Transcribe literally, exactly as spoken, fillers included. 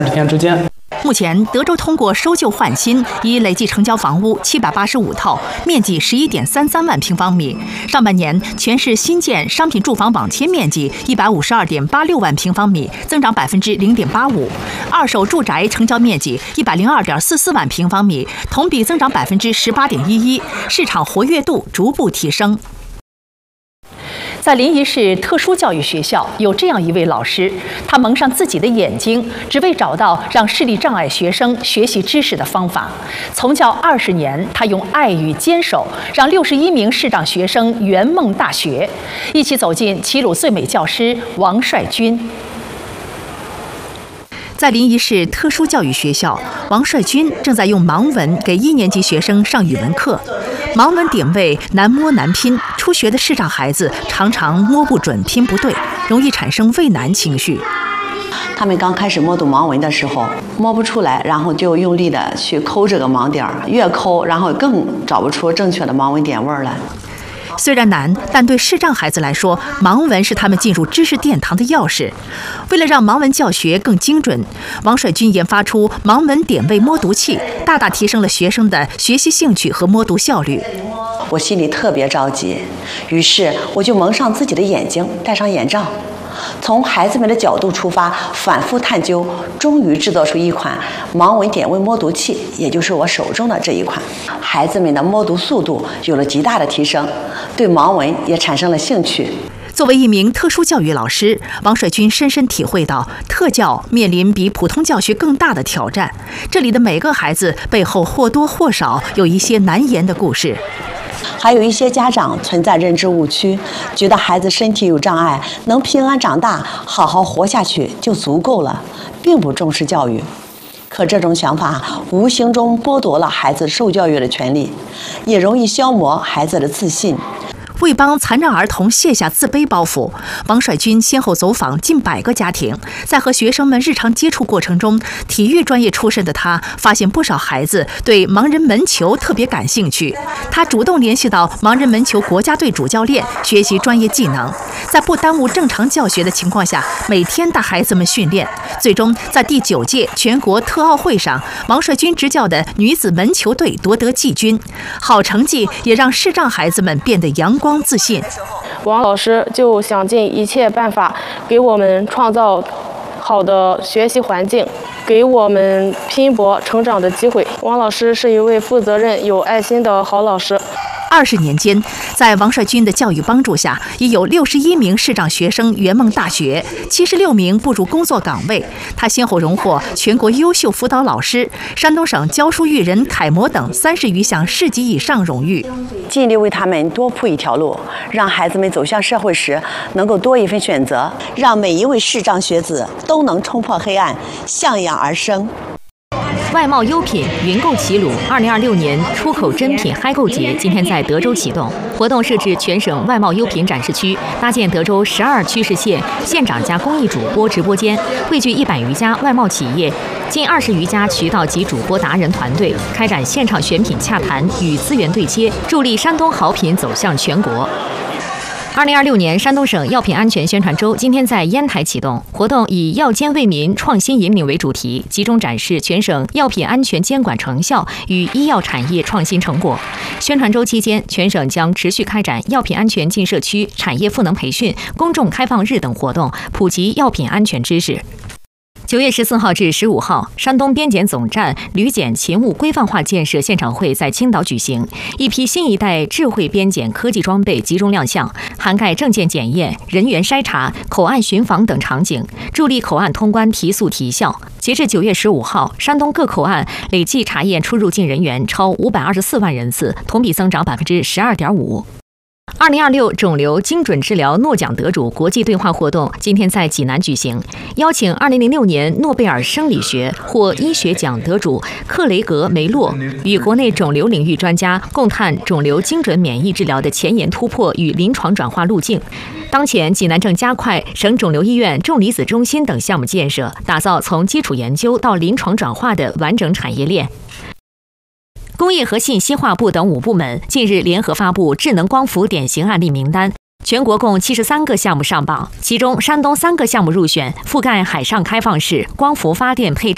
天之间。 目前，德州通过收旧换新，已累计成交房屋七百八十五套，面积十一点三三万平方米。上半年，全市新建商品住房网签面积一百五十二点八六万平方米，增长百分之零点八五；二手住宅成交面积一百零二点四四万平方米，同比增长百分之十八点一一，市场活跃度逐步提升。在临沂市特殊教育学校，有这样一位老师，他蒙上自己的眼睛，只为找到让视力障碍学生学习知识的方法。从教二十年，他用爱与坚守，让六十一名视障学生圆梦大学。一起走进齐鲁最美教师王帅军。在临沂市特殊教育学校，王帅军正在用盲文给一年级学生上语文课。盲文点位难摸难拼，初学的视障孩子常常摸不准、拼不对，容易产生畏难情绪。 他们刚开始摸读盲文的时候，摸不出来，然后就用力的去抠这个盲点，越抠，然后更找不出正确的盲文点位来。 虽然难，但对视障孩子来说，盲文是他们进入知识殿堂的钥匙。为了让盲文教学更精准，王帅军研发出盲文点位摸读器，大大提升了学生的学习兴趣和摸读效率。 我心里特别着急，于是我就蒙上自己的眼睛，戴上眼罩，从孩子们的角度出发，反复探究，终于制作出一款盲文点位摸读器，也就是我手中的这一款。孩子们的摸读速度有了极大的提升，对盲文也产生了兴趣。 作为一名特殊教育老师，王帅军深深体会到特教面临比普通教学更大的挑战。这里的每个孩子背后或多或少有一些难言的故事。 还有一些家长存在认知误区，觉得孩子身体有障碍，能平安长大，好好活下去就足够了，并不重视教育。可这种想法无形中剥夺了孩子受教育的权利，也容易消磨孩子的自信。 为帮残障儿童卸下自卑包袱，王帅军先后走访近百个家庭，在和学生们日常接触过程中，体育专业出身的他发现不少孩子对盲人门球特别感兴趣。他主动联系到盲人门球国家队主教练，学习专业技能，在不耽误正常教学的情况下，每天带孩子们训练。最终，在第九届全国特奥会上，王帅军执教的女子门球队夺得季军。好成绩也让视障孩子们变得阳光自信。 王老师就想尽一切办法给我们创造好的学习环境，给我们拼搏成长的机会。王老师是一位负责任、有爱心的好老师。 二十年间，在王帅军的教育帮助下，已有六十一名视障学生圆梦大学，七十六名步入工作岗位。他先后荣获全国优秀辅导老师、山东省教书育人楷模等三十余项市级以上荣誉。 尽力为他们多铺一条路，让孩子们走向社会时能够多一份选择，让每一位视障学子都能冲破黑暗，向阳而生。 外贸优品云购齐鲁二零二六年出口珍品嗨购节今天在德州启动，活动设置全省外贸优品展示区，搭建德州十二区市县县长加公益主播直播间，汇聚一百余家外贸企业、近二十余家渠道及主播达人团队，开展现场选品洽谈与资源对接，助力山东好品走向全国。二零二六年山东省药品安全宣传周今天在烟台启动，活动以药监为民、创新引领为主题，集中展示全省药品安全监管成效与医药产业创新成果。宣传周期间，全省将持续开展药品安全进社区、产业赋能培训、公众开放日等活动，普及药品安全知识。九月十四号至十五号，山东边检总站旅检勤务规范化建设现场会在青岛举行，一批新一代智慧边检科技装备集中亮相，涵盖证件检验、人员筛查、口岸巡访等场景，助力口岸通关提速提效。截至九月十五号，山东各口岸累计查验出入境人员超五百二十四万人次，同比增长百分之十二点五。二零二六肿瘤精准治疗诺奖得主国际对话活动今天在济南举行，邀请二零零六年诺贝尔生理学或医学奖得主克雷格梅洛与国内肿瘤领域专家共探肿瘤精准免疫治疗的前沿突破与临床转化路径。当前，济南正加快省肿瘤医院重离子中心等项目建设，打造从基础研究到临床转化的完整产业链。工业和信息化部等五部门近日联合发布智能光伏典型案例名单，全国共七十三个项目上榜，其中山东三个项目入选，覆盖海上开放式光伏发电配置